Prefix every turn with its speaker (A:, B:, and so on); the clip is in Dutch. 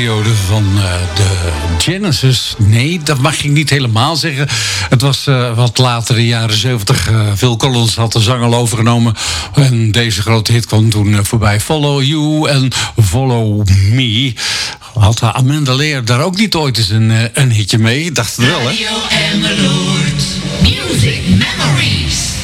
A: periode van de Genesis. Nee, dat mag ik niet helemaal zeggen. Het was wat later in de jaren 70. Phil Collins had de zang al overgenomen. En deze grote hit kwam toen voorbij. Follow You en Follow Me. Had Amanda Lear daar ook niet ooit eens een hitje mee? Ik dacht het wel, hè?
B: Radio Emmeloord. Music Memories.